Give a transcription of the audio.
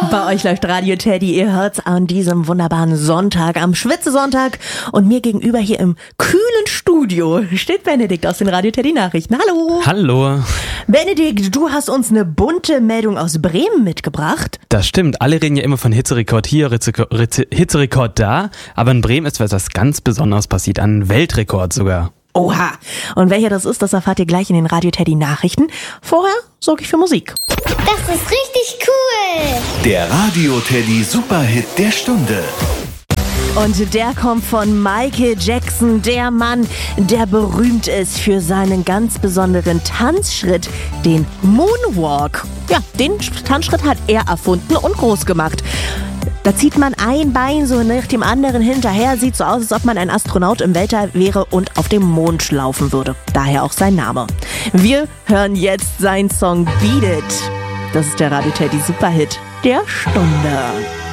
Bei euch läuft Radio Teddy, ihr hört's an diesem wunderbaren Sonntag, am Schwitzesonntag. Und mir gegenüber hier im kühlen Studio steht Benedikt aus den Radio Teddy Nachrichten. Hallo. Hallo. Benedikt, du hast uns eine bunte Meldung aus Bremen mitgebracht. Das stimmt, alle reden ja immer von Hitzerekord hier, Hitzerekord da. Aber in Bremen ist etwas ganz Besonderes passiert, ein Weltrekord sogar. Oha. Und welcher das ist, das erfahrt ihr gleich in den Radio Teddy Nachrichten. Vorher sorge ich für Musik. Das ist richtig cool. Der Radio Teddy Superhit der Stunde. Und der kommt von Michael Jackson, der Mann, der berühmt ist für seinen ganz besonderen Tanzschritt, den Moonwalk. Ja, den Tanzschritt hat er erfunden und groß gemacht. Da zieht man ein Bein so nach dem anderen hinterher, sieht so aus, als ob man ein Astronaut im Weltall wäre und auf dem Mond laufen würde. Daher auch sein Name. Wir hören jetzt seinen Song Beat It. Das ist der Radio Teddy Superhit der Stunde.